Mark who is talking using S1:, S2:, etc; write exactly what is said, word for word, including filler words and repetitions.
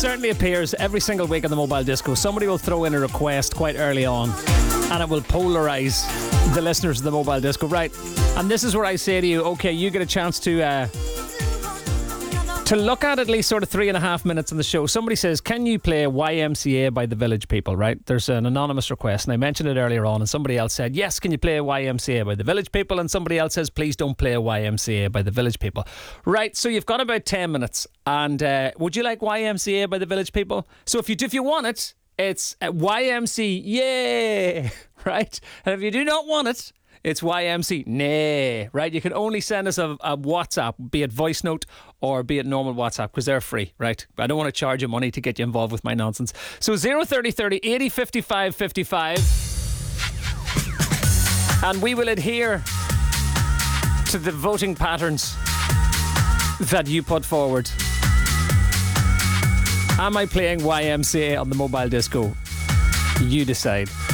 S1: certainly appears every single week on the Mobile Disco. Somebody will throw in a request quite early on, and it will polarise the listeners of the Mobile Disco. Right, and this is where I say to you, okay, you get a chance to uh, to look at at least sort of three and a half minutes on the show. Somebody says, can you play Y M C A by the Village People? Right, there's an anonymous request, and I mentioned it earlier on, and somebody else said, yes, can you play Y M C A by the Village People? And somebody else says, please don't play Y M C A by the Village People. Right, so you've got about ten minutes, and uh, would you like Y M C A by the Village People? So if you if you want it, it's uh, Y M C, yeah, right? And if you do not want it, it's Y M C, nay, right? You can only send us a, a WhatsApp, be it voice note or be it normal WhatsApp, because they're free, right? I don't want to charge you money to get you involved with my nonsense. So zero thirty thirty eighty fifty-five fifty-five, and we will adhere to the voting patterns that you put forward. Am I playing Y M C A on the Mobile Disco? You decide.